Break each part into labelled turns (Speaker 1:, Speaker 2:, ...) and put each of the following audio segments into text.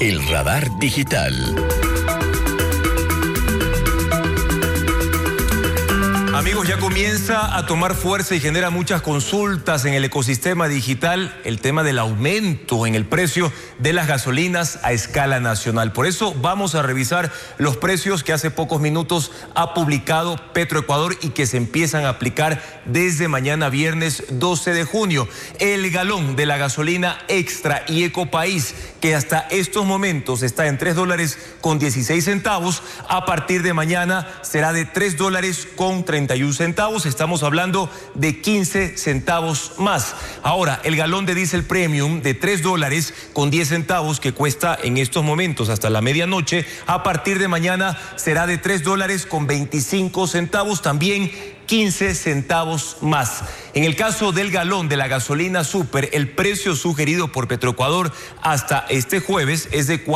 Speaker 1: El Radar Digital.
Speaker 2: Amigos, ya comienza a tomar fuerza y genera muchas consultas en el ecosistema digital el tema del aumento en el precio de las gasolinas a escala nacional. Por eso vamos a revisar los precios que hace pocos minutos ha publicado Petroecuador y que se empiezan a aplicar desde mañana viernes 12 de junio. El galón de la gasolina extra y Ecopaís, que hasta estos momentos está en $3.16, a partir de mañana será de $3.31. Estamos hablando de 15 centavos más. Ahora, el galón de diésel premium de $3.10 que cuesta en estos momentos hasta la medianoche, a partir de mañana será de $3.25, también 15 centavos más. En el caso del galón de la gasolina super, el precio sugerido por Petroecuador hasta este jueves es de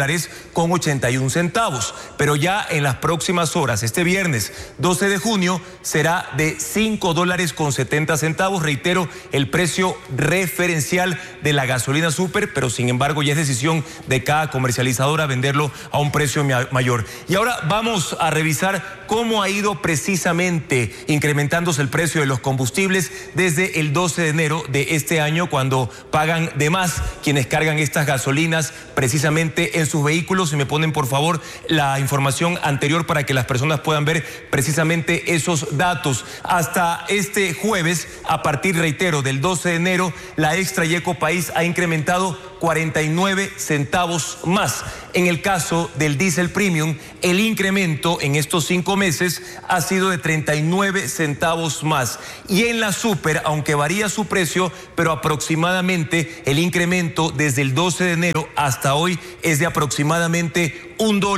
Speaker 2: $4.81, pero ya en las próximas horas, este viernes 12 de junio, será de $5.70. Reitero, el precio referencial de la gasolina super, pero sin embargo ya es decisión de cada comercializadora venderlo a un precio mayor. Y ahora vamos a revisar cómo ha ido precisamente incrementándose el precio de los combustibles desde el 12 de enero de este año, cuando pagan de más quienes cargan estas gasolinas precisamente en sus vehículos. Y me ponen por favor la información anterior para que las personas puedan ver precisamente esos datos. Hasta este jueves, a partir, reitero, del 12 de enero, la Extra y Ecopaís ha incrementado 49 centavos más. En el caso del diésel premium, el incremento en estos 5 meses ha sido de 39 centavos más. Y en la super, aunque varía su precio, pero aproximadamente el incremento desde el 12 de enero hasta hoy es de aproximadamente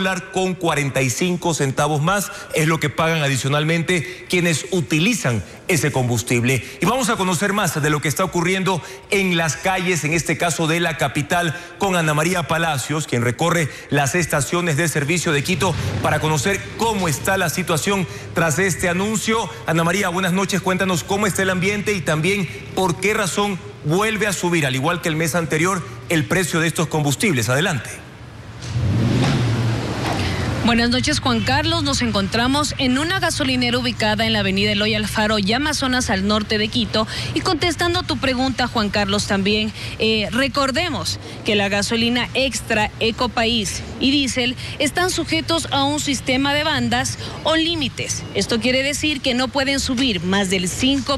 Speaker 2: $1.45 más. Es lo que pagan adicionalmente quienes utilizan ese combustible. Y vamos a conocer más de lo que está ocurriendo en las calles, en este caso de la capital, con Ana María Palacios, quien recorre las estaciones de servicio de Quito para conocer cómo está la situación tras este anuncio. Ana María, buenas noches. Cuéntanos cómo está el ambiente y también por qué razón vuelve a subir, al igual que el mes anterior, el precio de estos combustibles. Adelante.
Speaker 3: Buenas noches, Juan Carlos. Nos encontramos en una gasolinera ubicada en la avenida Eloy Alfaro y Amazonas, al norte de Quito. Y contestando tu pregunta, Juan Carlos, también recordemos que la gasolina extra, Ecopaís y diésel están sujetos a un sistema de bandas o límites. Esto quiere decir que no pueden subir más del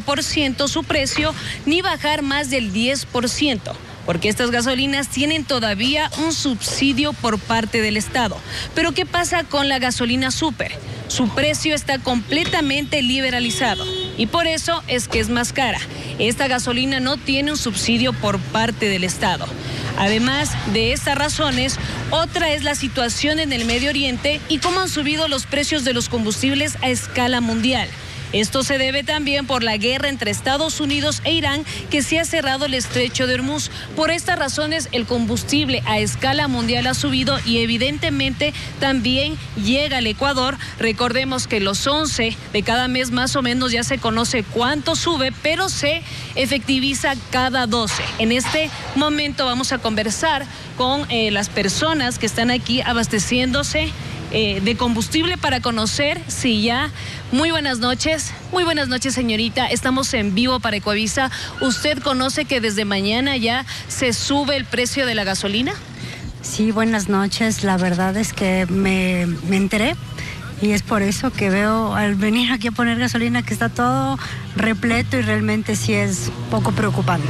Speaker 3: 5% su precio ni bajar más del 10%. Porque estas gasolinas tienen todavía un subsidio por parte del Estado. Pero ¿qué pasa con la gasolina super? Su precio está completamente liberalizado y por eso es que es más cara. Esta gasolina no tiene un subsidio por parte del Estado. Además de estas razones, otra es la situación en el Medio Oriente y cómo han subido los precios de los combustibles a escala mundial. Esto se debe también por la guerra entre Estados Unidos e Irán, que se ha cerrado el estrecho de Hormuz. Por estas razones, el combustible a escala mundial ha subido y evidentemente también llega al Ecuador. Recordemos que los 11 de cada mes más o menos ya se conoce cuánto sube, pero se efectiviza cada 12. En este momento vamos a conversar con las personas que están aquí abasteciéndose de combustible para conocer si ya... Muy buenas noches, señorita. Estamos en vivo para Ecoavisa. ¿Usted conoce que desde mañana ya se sube el precio de la gasolina?
Speaker 4: Sí, buenas noches. La verdad es que me enteré y es por eso que veo al venir aquí a poner gasolina que está todo repleto y realmente sí es poco preocupante.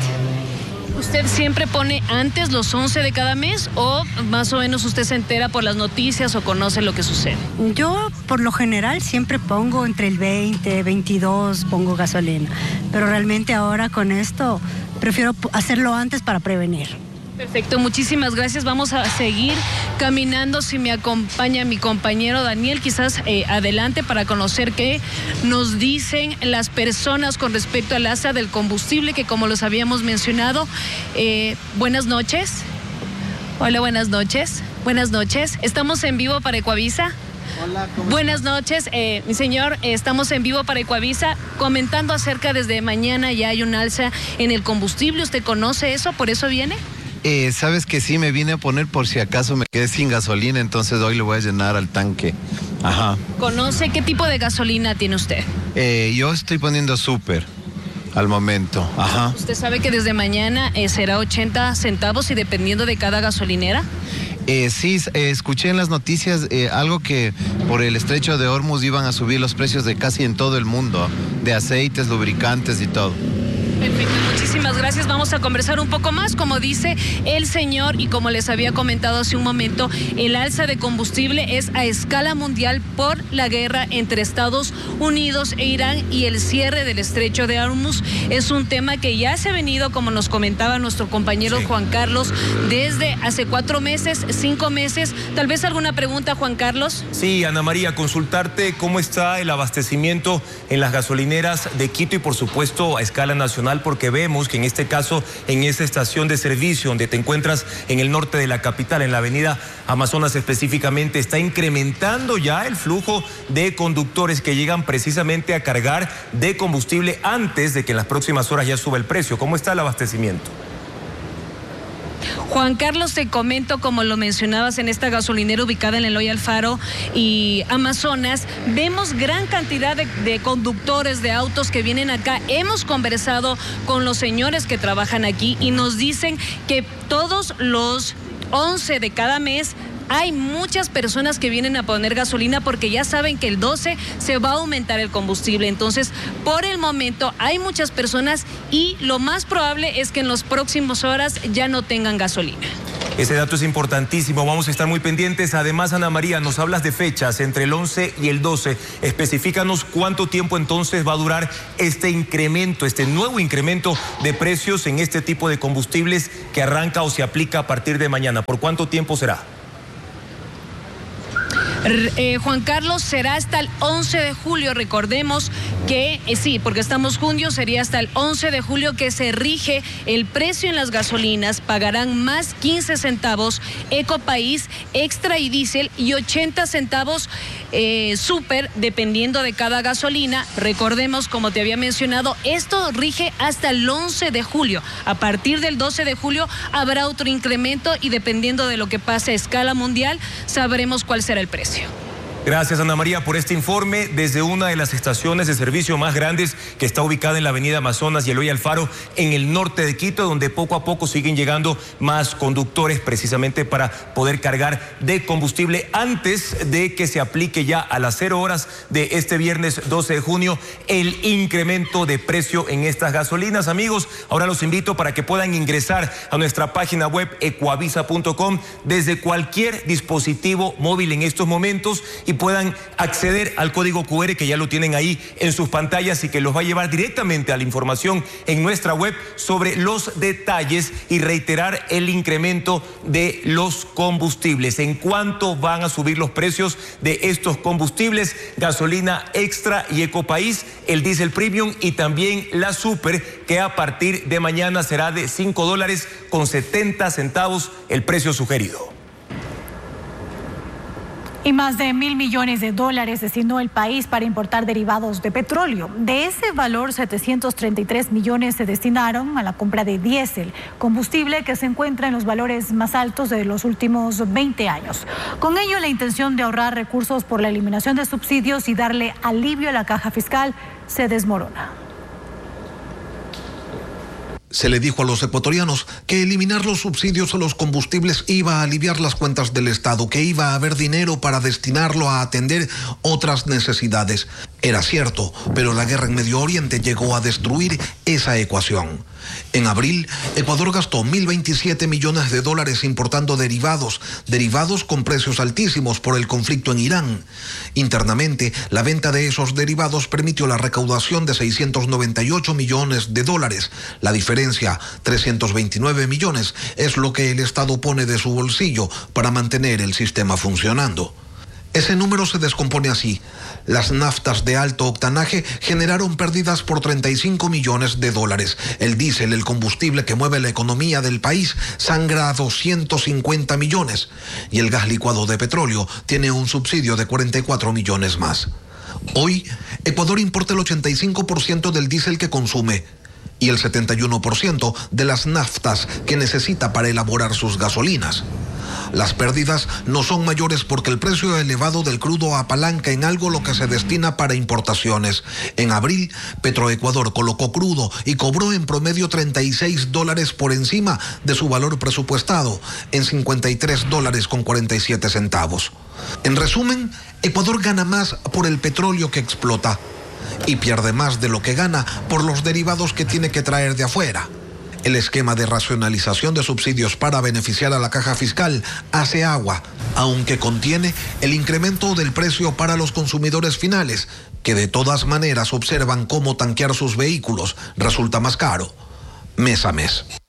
Speaker 3: ¿Usted siempre pone antes los 11 de cada mes o más o menos usted se entera por las noticias o conoce lo que sucede?
Speaker 4: Yo por lo general siempre pongo entre el 20, 22, pongo gasolina, pero realmente ahora con esto prefiero hacerlo antes para prevenir.
Speaker 3: Perfecto, muchísimas gracias. Vamos a seguir caminando. Si me acompaña mi compañero Daniel, quizás adelante para conocer qué nos dicen las personas con respecto al alza del combustible, que como los habíamos mencionado. Buenas noches. Hola, buenas noches. Buenas noches. Estamos en vivo para Ecoavisa.
Speaker 5: Hola, ¿cómo
Speaker 3: Buenas noches, mi señor, estamos en vivo para Ecoavisa comentando acerca desde mañana ya hay un alza en el combustible. ¿Usted conoce eso? ¿Por eso viene?
Speaker 1: Sabes que sí, me vine a poner por si acaso me quedé sin gasolina, entonces hoy le voy a llenar al tanque. Ajá.
Speaker 3: ¿Conoce qué tipo de gasolina tiene usted?
Speaker 1: Yo estoy poniendo súper al momento. Ajá.
Speaker 3: ¿Usted sabe que desde mañana será 80 centavos y dependiendo de cada gasolinera?
Speaker 1: Sí, escuché en las noticias algo que por el estrecho de Hormuz iban a subir los precios de casi en todo el mundo, de aceites, lubricantes y todo.
Speaker 3: Perfecto, muchísimas gracias. Vamos a conversar un poco más, como dice el señor, y como les había comentado hace un momento, el alza de combustible es a escala mundial por la guerra entre Estados Unidos e Irán y el cierre del estrecho de Hormuz. Es un tema que ya se ha venido, como nos comentaba nuestro compañero Juan Carlos, desde hace 4 meses, 5 meses. Tal vez alguna pregunta, Juan Carlos.
Speaker 2: Sí, Ana María, consultarte cómo está el abastecimiento en las gasolineras de Quito y por supuesto a escala nacional, porque vemos que en este caso, en esa estación de servicio donde te encuentras en el norte de la capital, en la avenida Amazonas específicamente, está incrementando ya el flujo de conductores que llegan precisamente a cargar de combustible antes de que en las próximas horas ya suba el precio. ¿Cómo está el abastecimiento?
Speaker 3: Juan Carlos, te comento, como lo mencionabas, en esta gasolinera ubicada en Eloy Alfaro y Amazonas, vemos gran cantidad de conductores de autos que vienen acá. Hemos conversado con los señores que trabajan aquí y nos dicen que todos los 11 de cada mes hay muchas personas que vienen a poner gasolina porque ya saben que el 12 se va a aumentar el combustible. Entonces, por el momento hay muchas personas y lo más probable es que en las próximas horas ya no tengan gasolina.
Speaker 2: Ese dato es importantísimo, vamos a estar muy pendientes. Además, Ana María, nos hablas de fechas entre el 11 y el 12. Especifícanos cuánto tiempo entonces va a durar este incremento, este nuevo incremento de precios en este tipo de combustibles que arranca o se aplica a partir de mañana. ¿Por cuánto tiempo será?
Speaker 3: Juan Carlos, será hasta el 11 de julio, recordemos que sí, porque estamos junio, sería hasta el 11 de julio que se rige el precio en las gasolinas. Pagarán más 15 centavos Ecopaís, Extra y Diésel y 80 centavos Super, dependiendo de cada gasolina. Recordemos, como te había mencionado, esto rige hasta el 11 de julio. A partir del 12 de julio habrá otro incremento y dependiendo de lo que pase a escala mundial, sabremos cuál será el precio.
Speaker 2: Gracias, Ana María, por este informe desde una de las estaciones de servicio más grandes que está ubicada en la avenida Amazonas y Eloy Alfaro, en el norte de Quito, donde poco a poco siguen llegando más conductores precisamente para poder cargar de combustible antes de que se aplique ya a las 0 horas de este viernes 12 de junio el incremento de precio en estas gasolinas. Amigos, ahora los invito para que puedan ingresar a nuestra página web ecoavisa.com desde cualquier dispositivo móvil en estos momentos y puedan acceder al código QR que ya lo tienen ahí en sus pantallas y que los va a llevar directamente a la información en nuestra web sobre los detalles y reiterar el incremento de los combustibles. En cuánto van a subir los precios de estos combustibles: gasolina Extra y Ecopaís, el diésel premium y también la Super, que a partir de mañana será de $5.70 el precio sugerido.
Speaker 5: Y más de $1.000 millones destinó el país para importar derivados de petróleo. De ese valor, 733 millones se destinaron a la compra de diésel, combustible que se encuentra en los valores más altos de los últimos 20 años. Con ello, la intención de ahorrar recursos por la eliminación de subsidios y darle alivio a la caja fiscal se desmorona.
Speaker 6: Se le dijo a los ecuatorianos que eliminar los subsidios a los combustibles iba a aliviar las cuentas del Estado, que iba a haber dinero para destinarlo a atender otras necesidades. Era cierto, pero la guerra en Medio Oriente llegó a destruir esa ecuación. En abril, Ecuador gastó $1.027 millones importando derivados con precios altísimos por el conflicto en Irán. Internamente, la venta de esos derivados permitió la recaudación de $698 millones. La diferencia, 329 millones, es lo que el Estado pone de su bolsillo para mantener el sistema funcionando. Ese número se descompone así. Las naftas de alto octanaje generaron pérdidas por $35 millones. El diésel, el combustible que mueve la economía del país, sangra a 250 millones. Y el gas licuado de petróleo tiene un subsidio de 44 millones más. Hoy, Ecuador importa el 85% del diésel que consume. y el 71% de las naftas que necesita para elaborar sus gasolinas. Las pérdidas no son mayores porque el precio elevado del crudo apalanca en algo lo que se destina para importaciones. En abril, Petroecuador colocó crudo y cobró en promedio $36 por encima de su valor presupuestado, en $53.47. En resumen, Ecuador gana más por el petróleo que explota y pierde más de lo que gana por los derivados que tiene que traer de afuera. El esquema de racionalización de subsidios para beneficiar a la caja fiscal hace agua, aunque contiene el incremento del precio para los consumidores finales, que de todas maneras observan cómo tanquear sus vehículos resulta más caro, mes a mes.